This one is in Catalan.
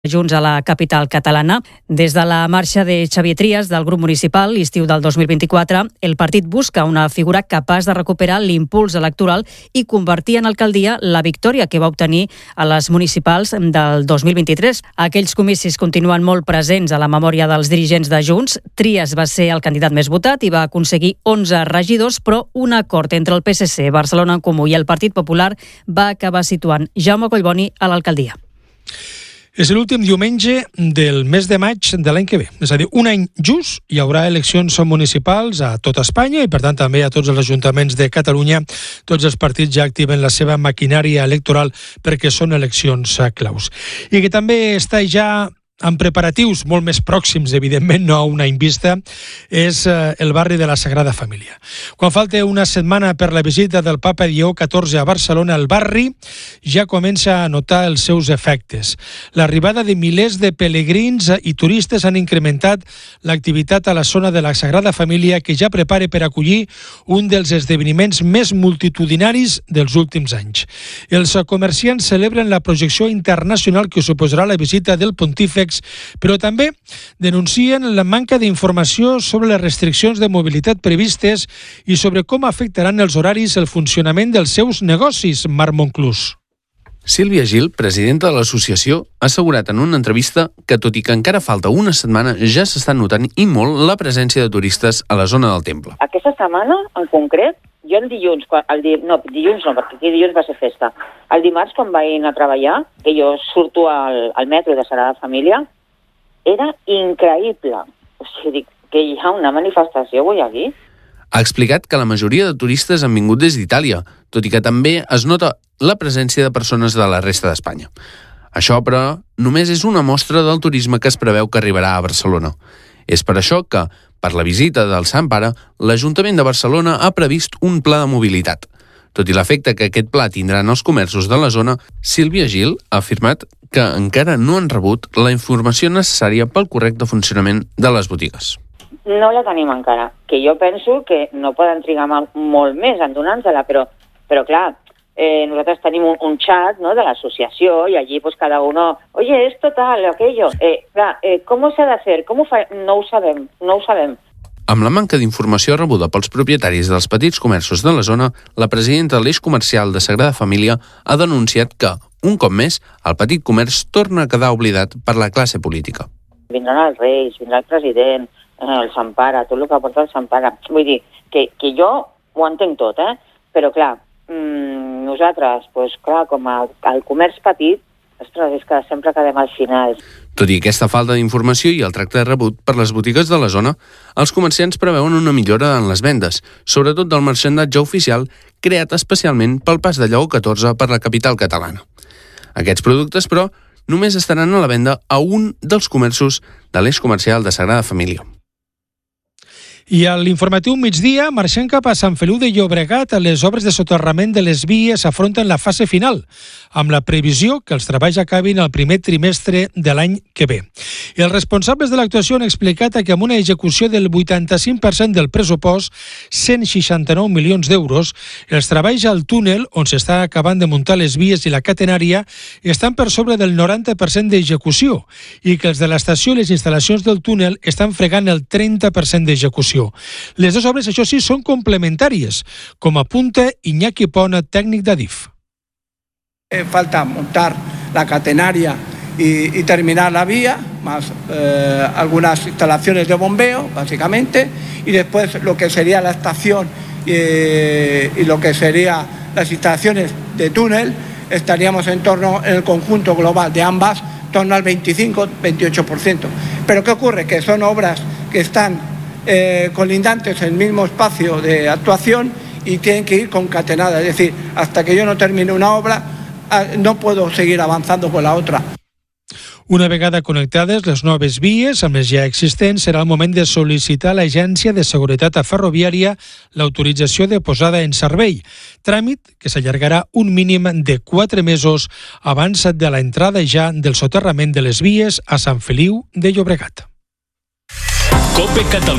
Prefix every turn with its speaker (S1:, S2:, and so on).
S1: Junts a la capital catalana. Des de la marxa de Xavier Trias del grup municipal l'estiu del 2024, el partit busca una figura capaç de recuperar l'impuls electoral i convertir en alcaldia la victòria que va obtenir a les municipals del 2023. Aquells comicis continuen molt presents a la memòria dels dirigents de Junts. Trias va ser el candidat més votat i va aconseguir 11 regidors, però un acord entre el PSC, Barcelona en Comú i el Partit Popular va acabar situant Jaume Collboni a l'alcaldia.
S2: És l'últim diumenge del mes de maig de l'any que ve. És a dir, un any just hi haurà eleccions municipals a tot Espanya i, per tant, també a tots els ajuntaments de Catalunya. Tots els partits ja activen la seva maquinària electoral perquè són eleccions claus. I que també està ja amb preparatius molt més pròxims, evidentment, no a un any vista, és el barri de la Sagrada Família. Quan falta una setmana per la visita del papa Lleó XIV a Barcelona, el barri ja comença a notar els seus efectes. L'arribada de milers de pelegrins i turistes han incrementat l'activitat a la zona de la Sagrada Família, que ja prepara per acollir un dels esdeveniments més multitudinaris dels últims anys. Els comerciants celebren la projecció internacional que suposarà la visita del pontífex, però també denuncien la manca d'informació sobre les restriccions de mobilitat previstes i sobre com afectaran els horaris el funcionament dels seus negocis. Marc Monclús.
S3: Sílvia Gil, presidenta de l'associació, ha assegurat en una entrevista que, tot i que encara falta una setmana, ja s'està notant i molt la presència de turistes a la zona del temple.
S4: Aquesta setmana, en concret, jo el dilluns, dilluns no, perquè aquí dilluns va ser festa. El dimarts, quan vaig anar a treballar, que jo surto al metro de Sagrada Família, era increïble. O sigui, que hi ha una manifestació avui aquí.
S3: Ha explicat que la majoria de turistes han vingut des d'Itàlia, tot i que també es nota la presència de persones de la resta d'Espanya. Això, però, només és una mostra del turisme que es preveu que arribarà a Barcelona. És per això que, per la visita del Sant Pare, l'Ajuntament de Barcelona ha previst un pla de mobilitat. Tot i l'efecte que aquest pla tindrà en els comerços de la zona, Sílvia Gil ha afirmat que encara no han rebut la informació necessària pel correcte funcionament de les botigues.
S4: No la tenim encara, que jo penso que no poden trigar molt més en donar-nos-la, però clar, nosotros tenim un chat, ¿no?, de l'associació i allí pues cada uno, oye, esto tal, aquello. ¿Cómo se ha de hacer? No ho sabem.
S3: Amb la manca d'informació rebuda pels propietaris dels petits comerços de la zona, la presidenta de l'Eix Comercial de Sagrada Família ha denunciat que, un cop més, el petit comerç torna a quedar oblidat per la classe política.
S4: Vindran els Reis, vindrà el president, el Sant Pare, tot el que porta el Sant Pare. Vull dir, que jo ho entenc tot, però clar, nosaltres, pues, clar, com el comerç petit, ostres, és que sempre quedem al final.
S3: Tot i aquesta falta d'informació i el tracte rebut per les botigues de la zona, els comerciants preveuen una millora en les vendes, sobretot del marxandatge oficial creat especialment pel pas de Lleó XIV per la capital catalana. Aquests productes, però, només estaran a la venda a un dels comerços de l'Eix Comercial de Sagrada Família.
S2: I a l'informatiu migdia, marxant cap a Sant Feliu de Llobregat, les obres de soterrament de les vies afronten la fase final, amb la previsió que els treballs acabin el primer trimestre de l'any que ve. I els responsables de l'actuació han explicat que amb una execució del 85% del pressupost, 169 milions d'euros, els treballs al túnel, on s'està acabant de muntar les vies i la catenària, estan per sobre del 90% d'execució i que els de l'estació i les instal·lacions del túnel estan fregant el 30% d'execució. Les dues obres, això sí, són complementàries, com apunta Iñaki Pona, tècnic d'Adif.
S5: Falta montar la catenaria y terminar la vía, más algunas instalaciones de bombeo, básicamente, y después lo que sería la estación y lo que serían las instalaciones de túnel, estaríamos en el conjunto global de ambas, en torno al 25-28%. Pero ¿qué ocurre? Que son obras que están colindantes en el mismo espacio de actuación y tienen que ir concatenadas. Es decir, hasta que yo no termine una obra, no puedo seguir avanzando con la otra.
S2: Una vegada connectades les noves vies amb les ja existents, serà el moment de sol·licitar a l'Agència de Seguretat Ferroviària l'autorització de posada en servei, tràmit que s'allargarà un mínim de 4 mesos abans de l'entrada ja del soterrament de les vies a Sant Feliu de Llobregat.
S6: COPE Catalunya.